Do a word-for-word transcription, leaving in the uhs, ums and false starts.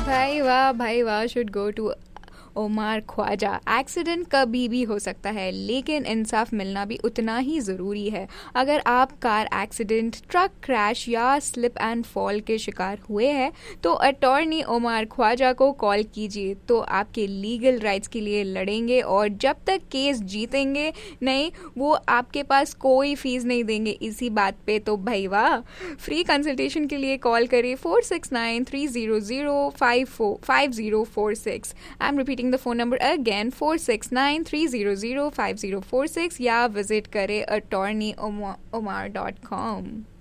भाई वाह भाई वाह should go to OMR Khwaja. Accident कभी भी हो सकता है, लेकिन इंसाफ मिलना भी उतना ही ज़रूरी है। अगर आप कार एक्सीडेंट, ट्रक क्रैश या स्लिप एंड फॉल के शिकार हुए हैं तो अटॉर्नी ओमार ख्वाजा को कॉल कीजिए। तो आपके लीगल राइट्स के लिए लड़ेंगे और जब तक केस जीतेंगे नहीं, वो आपके पास कोई फीस नहीं देंगे। इसी बात पे तो भाई वाह। फ्री कंसल्टेशन के लिए कॉल करें four six nine three zero zero five four five zero four six. I am repeating the phone number again four six nine three zero zero five zero four six या visit करें attorney omar dot com।